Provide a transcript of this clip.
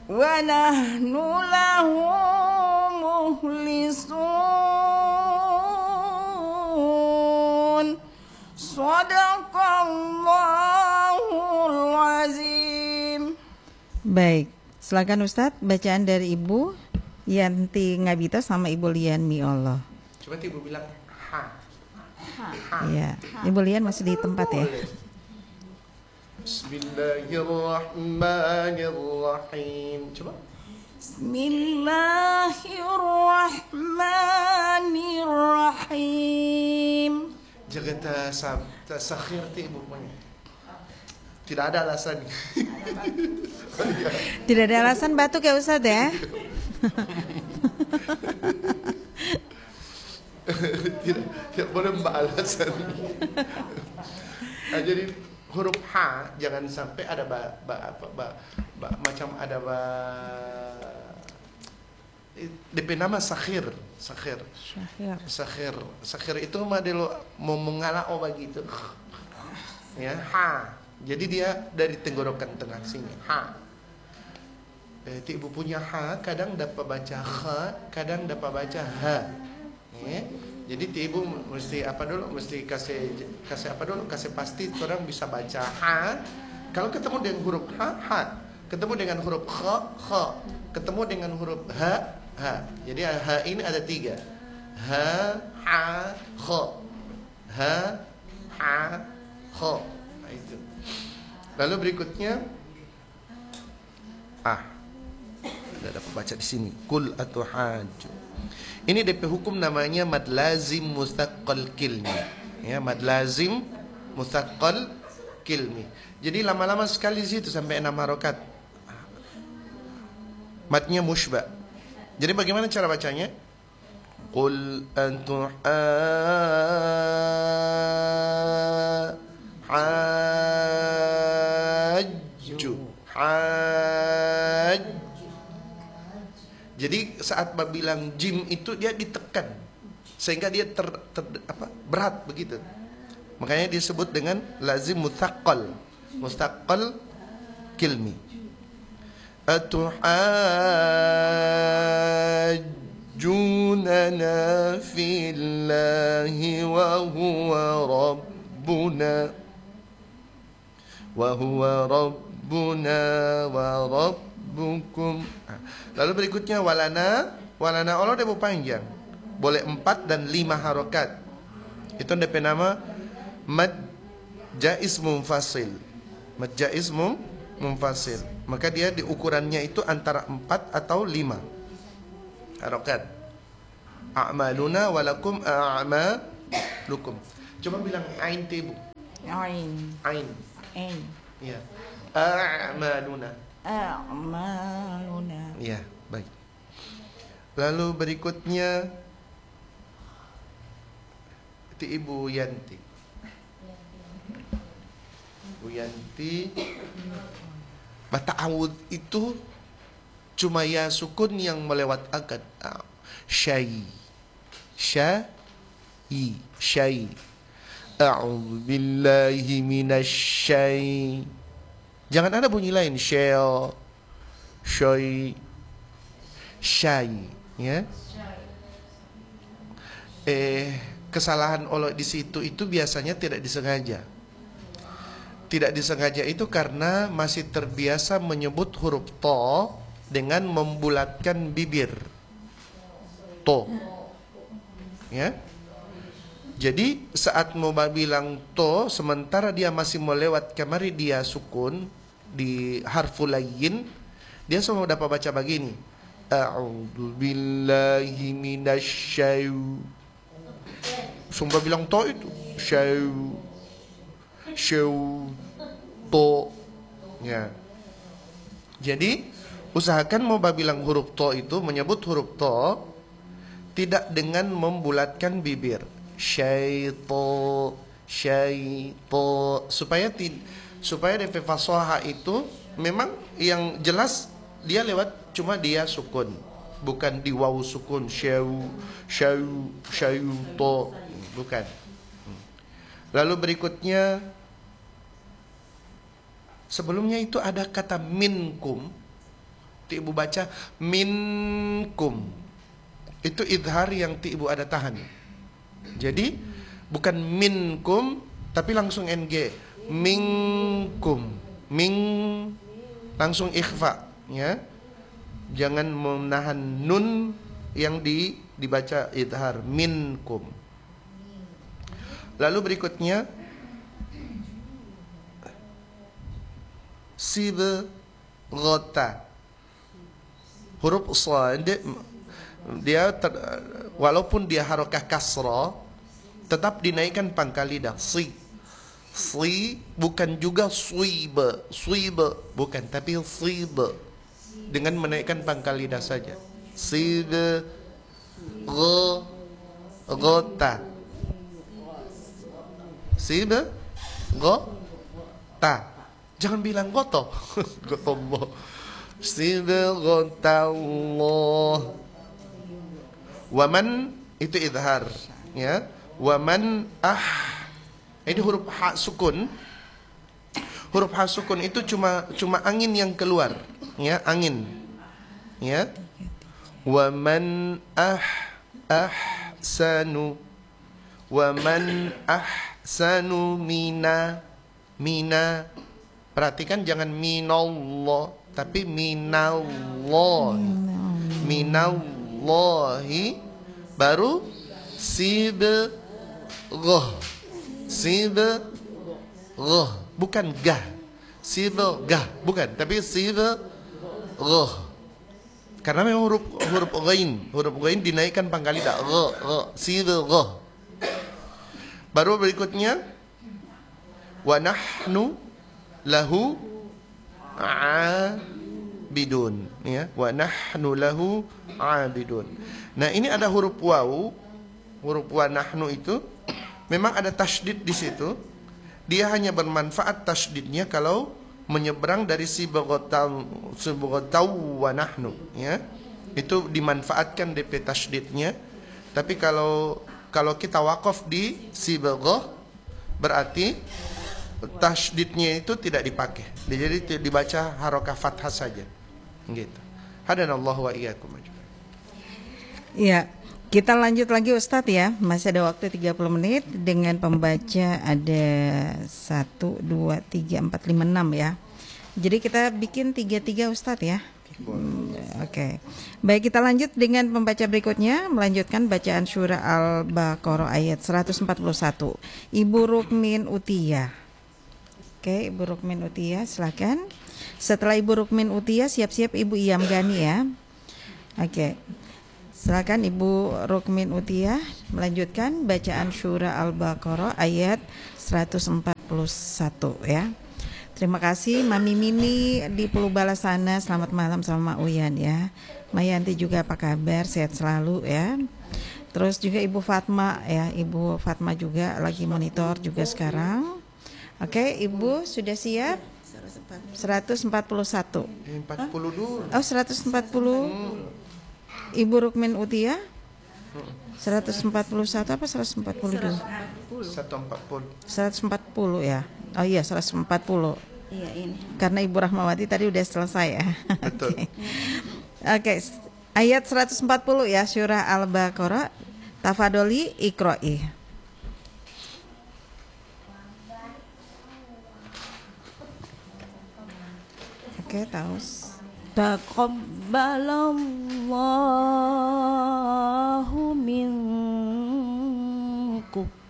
wa nahnu lahu mukhlisun. Shadaqallahul azim. Baik, silakan Ustadz bacaan dari Ibu Yanti Ngabita sama Ibu Lian Miolo. Coba Ibu bilang ha. Iya, Ibu Lian masih di tempat ya. Bismillahirrahmanirrahim. Coba. Bismillahirrahmanirrahim. Jaga tasakhir Ibu punya. Tidak ada alasan. Tidak ada alasan batuk ya Ustadz ya. tidak boleh mbak alasan. Nah, jadi huruf H jangan sampai ada macam ada DP nama sakhir itu mah dulu mau mengalah begitu ya H, jadi dia dari tenggorokan tengah sini H. Ibu punya H kadang dapat baca H, kadang dapat baca H ya. Jadi ibu mesti apa dulu, mesti kasih apa dulu, kasih pasti orang bisa baca H. Kalau ketemu dengan huruf H, H. Ketemu dengan huruf H, H. Ketemu dengan huruf H, H. Jadi H ini ada 3. H, H, H. H, H, H. Nah, itu. Lalu berikutnya Tidak dapat baca di sini. Kul atau haju. Ini DP hukum namanya mad lazim mustaqal kilmi. Ya, mad lazim mustaqal kilmi. Jadi lama-lama sekali situ sampai 6 harokat. Matnya mushba. Jadi bagaimana cara bacanya? Qul antu hajju. Jadi saat bilang jim itu dia ditekan sehingga dia berat begitu. Makanya disebut dengan lazim mustaqal. Mustaqal kilmi. Atuhajjunana fillahi wa huwa rabbuna wa rabbukum. Lalu berikutnya walana Allah dia panjang. Boleh 4 dan 5 harokat. Itu DP nama mad jaiz munfasil. Mad jaiz munfasil. Maka dia di ukurannya itu antara 4 atau 5 harokat. A'maluna walakum a'malukum. Coba bilang ain tibu. Ain. Ya. A'maluna. Ya, baik. Lalu berikutnya itu Ibu Yanti. Bu Yanti, ta'awud itu cuma ya sukun yang melewat akad. Syai. A'udzu billahi minasy. Jangan ada bunyi lain. Syai, ya. Kesalahan Allah di situ itu biasanya tidak disengaja. Tidak disengaja itu karena masih terbiasa menyebut huruf to dengan membulatkan bibir. To. Ya. Jadi saat mau bilang to sementara dia masih mau lewat kemari dia sukun di harful layyin, dia semua dapat baca begini. A'udzu billahi minasy. Sumpah bilang to itu to ya. Jadi usahakan mau bilang huruf to itu menyebut huruf to tidak dengan membulatkan bibir. Syaito supaya DP fasoha itu memang yang jelas dia lewat cuma dia sukun, bukan di waw sukun to, bukan. Lalu berikutnya sebelumnya itu ada kata minkum. ti ibu baca minkum. Itu idhar yang ti ibu ada tahan. Jadi bukan minkum tapi langsung ng. Minkum. Ming langsung ikhfa, ya. Jangan menahan nun yang dibaca idhar, minkum. Lalu berikutnya sibghata. Huruf shad dia walaupun dia harakah kasra tetap dinaikkan pangkal lidah. Si bukan juga suiba, bukan, tapi siba dengan menaikkan pangkal lidah saja. Gota. Gota. Jangan bilang goto. Gotombo. Sibghatallah. Waman itu idhar, ya. Waman ini huruf ha sukun. Huruf ha sukun itu cuma angin yang keluar, ya, angin. Ya. Waman ahsanu. Waman ahsanu mina. Perhatikan jangan minallah tapi minallahi. Minallahi baru sibghah. Sibghah, bukan gah. Sibghah, bukan, tapi sibghah. Karena memang huruf ghain dinaikkan pangkal lidah. Sibghah. Baru berikutnya wa nahnu lahu abidun, ya. Wa nahnu lahu abidun. Nah, ini ada huruf waw. Huruf wa nahnu itu memang ada tasydid di situ. Dia hanya bermanfaat tasydidnya kalau menyeberang dari sibghatau wa nahnu, ya. Itu dimanfaatkan DP tasydidnya. Tapi kalau kita wakaf di sibghah berarti tasydidnya itu tidak dipakai. Jadi dibaca harakah fathah saja. Gitu. Hadanallahu wa iyyakum. Iya. Kita lanjut lagi Ustadz ya, masih ada waktu 30 menit dengan pembaca ada 1, 2, 3, 4, 5, 6 ya. Jadi kita bikin 3-3 Ustadz ya. Oke. Baik, kita lanjut dengan pembaca berikutnya, melanjutkan bacaan surah Al-Baqarah ayat 141. Ibu Rukmin Utiyah. Oke, Ibu Rukmin Utiyah silakan. Setelah Ibu Rukmin Utiyah siap-siap Ibu Iyam Gani ya. Oke. Silakan Ibu Rukmin Utiyah melanjutkan bacaan surah Al-Baqarah ayat 141 ya. Terima kasih Mami Mini di Pulau Balasana. Selamat malam sama Uyan ya. Mayanti juga apa kabar? Sehat selalu ya. Terus juga Ibu Fatma ya. Ibu Fatma juga lagi monitor juga sekarang. Oke, Ibu sudah siap? 141. 40 dulu. Oh, 140. Ibu Rukmin Utiyah 141 apa 142? 140 ya. Oh iya 140. Iya ini. Karena Ibu Rahmawati tadi udah selesai ya. Betul. Oke. Ayat 140 ya surah Al-Baqarah. Tafadoli iqra'i. Oke, taus. Taqabbalallahu minkum.